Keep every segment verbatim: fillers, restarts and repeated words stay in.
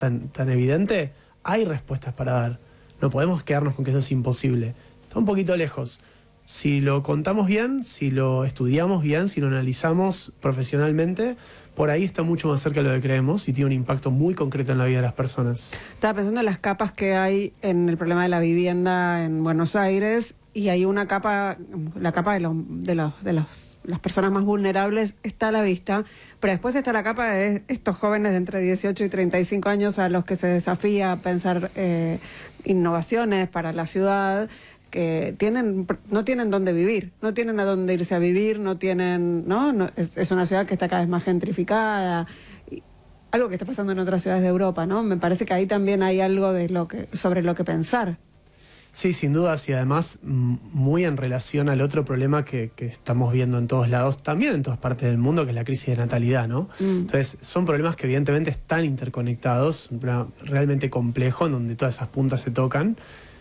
tan, tan evidente, hay respuestas para dar. No podemos quedarnos con que eso es imposible. Está un poquito lejos. Si lo contamos bien, si lo estudiamos bien, si lo analizamos profesionalmente, por ahí está mucho más cerca de lo que creemos y tiene un impacto muy concreto en la vida de las personas. Estaba pensando en las capas que hay en el problema de la vivienda en Buenos Aires, y hay una capa, la capa de, los, de, los, de los, las personas más vulnerables está a la vista, pero después está la capa de estos jóvenes de entre dieciocho y treinta y cinco años a los que se desafía a pensar eh, innovaciones para la ciudad, que tienen no tienen dónde vivir, no tienen a dónde irse a vivir, no tienen, ¿no? no es, es una ciudad que está cada vez más gentrificada, y algo que está pasando en otras ciudades de Europa, ¿no? Me parece que ahí también hay algo de lo que sobre lo que pensar. Sí, sin dudas, y además muy en relación al otro problema que, que estamos viendo en todos lados, también en todas partes del mundo, que es la crisis de natalidad, ¿no? Mm. Entonces, son problemas que evidentemente están interconectados, un problema realmente complejo, en donde todas esas puntas se tocan.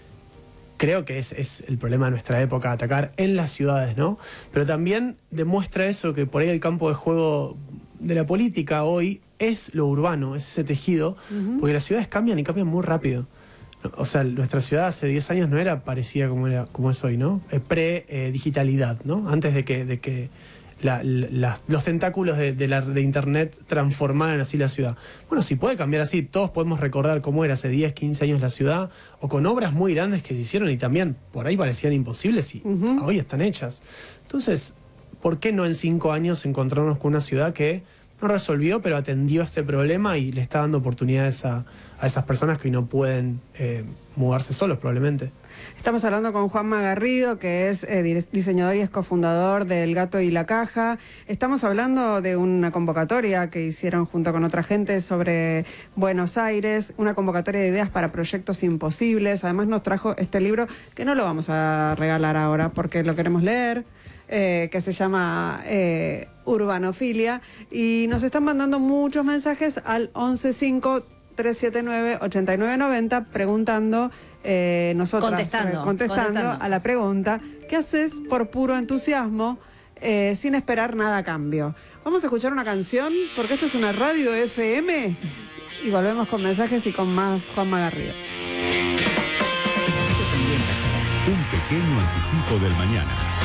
Creo que es, es el problema de nuestra época, atacar en las ciudades, ¿no? Pero también demuestra eso, que por ahí el campo de juego de la política hoy es lo urbano, es ese tejido, uh-huh. porque las ciudades cambian y cambian muy rápido. O sea, nuestra ciudad hace diez años no era parecida como, era, como es hoy, ¿no? Eh, Pre-digitalidad, eh, ¿no? Antes de que, de que la, la, los tentáculos de, de, la, de Internet transformaran así la ciudad. Bueno, si puede cambiar así, todos podemos recordar cómo era hace diez, quince años la ciudad, o con obras muy grandes que se hicieron y también por ahí parecían imposibles y uh-huh. hoy están hechas. Entonces, ¿por qué no en cinco años encontrarnos con una ciudad que no resolvió, pero atendió este problema y le está dando oportunidades a, a esas personas que no pueden eh, mudarse solos probablemente? Estamos hablando con Juanma Garrido, que es eh, diseñador y es cofundador de El Gato y la Caja. Estamos hablando de una convocatoria que hicieron junto con otra gente sobre Buenos Aires, una convocatoria de ideas para proyectos imposibles. Además nos trajo este libro, que no lo vamos a regalar ahora porque lo queremos leer, eh, que se llama eh, Urbanofilia, y nos están mandando muchos mensajes al once cinco tres siete nueve ocho nueve nueve cero preguntando, eh, nosotras contestando, eh, contestando, contestando a la pregunta: ¿qué haces por puro entusiasmo eh, sin esperar nada a cambio? Vamos a escuchar una canción porque esto es una radio F M y volvemos con mensajes y con más Juanma Garrido. Un pequeño anticipo del mañana.